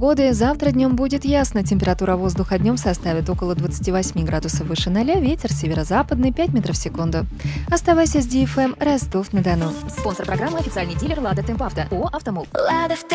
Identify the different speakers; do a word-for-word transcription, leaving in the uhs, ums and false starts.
Speaker 1: погоды. Завтра днем будет ясно. Температура воздуха днем составит около двадцати восьми градусов выше ноля. Ветер северо-западный пять метров в секунду. Оставайся с ди эф эм Ростов-на-Дону.
Speaker 2: Спонсор программы — официальный дилер «Лада Темпавто». ООО «Автомол».